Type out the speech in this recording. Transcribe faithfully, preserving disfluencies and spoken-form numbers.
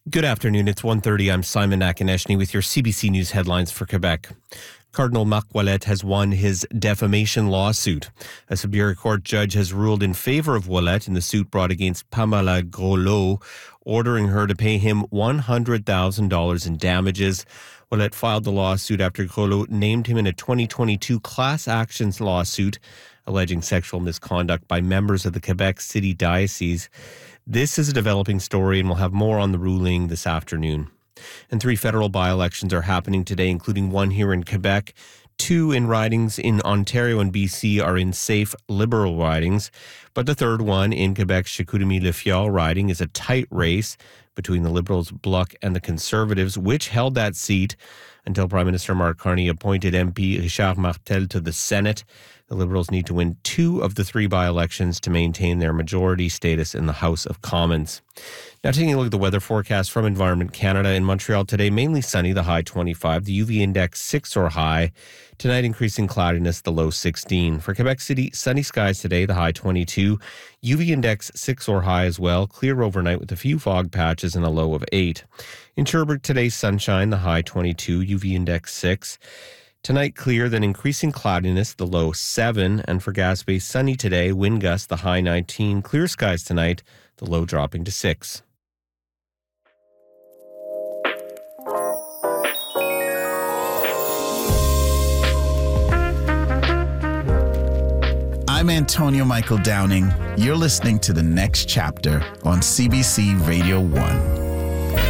Good afternoon. It's one thirty. I'm Simon Akineshny with your C B C News headlines for Quebec. Cardinal Marc Ouellet has won his defamation lawsuit. A Superior Court judge has ruled in favor of Ouellet in the suit brought against Pamela Groslot, ordering her to pay him one hundred thousand dollars in damages. Ouellet filed the lawsuit after Groslot named him in a twenty twenty-two class actions lawsuit alleging sexual misconduct by members of the Quebec City Diocese. This is a developing story, and we'll have more on the ruling this afternoon. And three federal by-elections are happening today, including one here in Quebec. Two in ridings in Ontario and B C are in safe Liberal ridings. But the third one in Quebec's Chicoutimi-Le riding is a tight race between the Liberals' Bloc and the Conservatives, which held that seat until Prime Minister Mark Carney appointed M P Richard Martel to the Senate. The Liberals need to win two of the three by-elections to maintain their majority status in the House of Commons. Now, taking a look at the weather forecast from Environment Canada. In Montreal today, mainly sunny, the high twenty-five. The U V index six or high. Tonight, increasing cloudiness, the low sixteen. For Quebec City, sunny skies today, the high twenty-two. U V index six or high as well. Clear overnight with a few fog patches and a low of eight. In Sherbrooke today, sunshine, the high twenty-two. U V index six. Tonight, clear, then increasing cloudiness, the low seven. And for Gaspé, sunny today, wind gusts, the high nineteen. Clear skies tonight, the low dropping to six. I'm Antonio Michael Downing. You're listening to The Next Chapter on C B C Radio one.